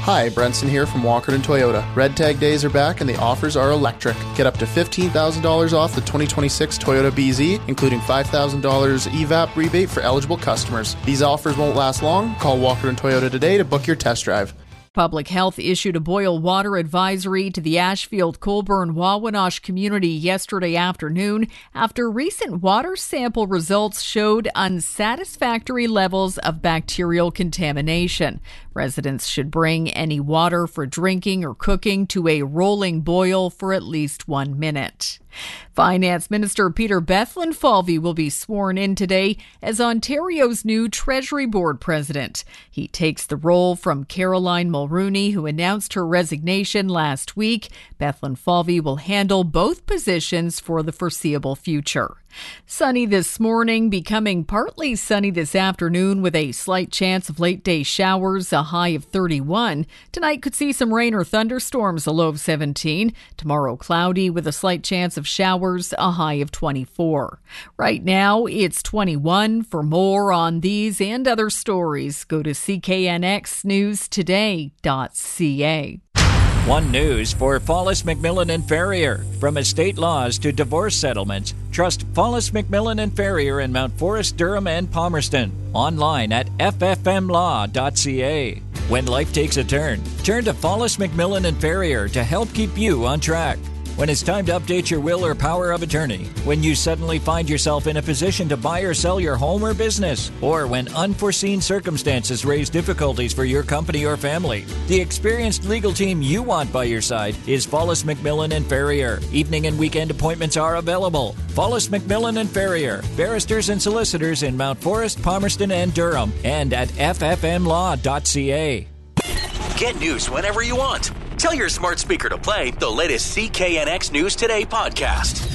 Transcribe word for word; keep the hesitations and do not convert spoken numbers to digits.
Hi, Brenson here from Walkerton Toyota. Red Tag days are back and the offers are electric. Get up to fifteen thousand dollars off the twenty twenty-six Toyota B Z, including five thousand dollars E V A P rebate for eligible customers. These offers won't last long. Call Walkerton Toyota today to book your test drive. Public Health issued a boil water advisory to the Ashfield-Colborne-Wawanosh community yesterday afternoon after recent water sample results showed unsatisfactory levels of bacterial contamination. Residents should bring any water for drinking or cooking to a rolling boil for at least one minute. Finance Minister Peter Bethlenfalvy will be sworn in today as Ontario's new Treasury Board president. He takes the role from Caroline Mulrooney, who announced her resignation last week. Bethlenfalvy will handle both positions for the foreseeable future. Sunny this morning, becoming partly sunny this afternoon with a slight chance of late-day showers, a high of thirty-one. Tonight could see some rain or thunderstorms, a low of seventeen. Tomorrow cloudy with a slight chance of showers, a high of twenty-four. Right now, it's twenty-one. For more on these and other stories, go to c k n x news today dot c a. One News for Follis McMillan and Ferrier. From estate laws to divorce settlements, trust Follis McMillan and Ferrier in Mount Forest, Durham, and Palmerston. Online at f f m law dot c a. When life takes a turn, turn to Follis McMillan and Ferrier to help keep you on track. When it's time to update your will or power of attorney, when you suddenly find yourself in a position to buy or sell your home or business, or when unforeseen circumstances raise difficulties for your company or family, the experienced legal team you want by your side is Follis McMillan and Ferrier. Evening and weekend appointments are available. Follis McMillan and Ferrier, barristers and solicitors in Mount Forest, Palmerston, and Durham, and at f f m law dot c a. Get news whenever you want. Tell your smart speaker to play the latest C K N X News Today podcast.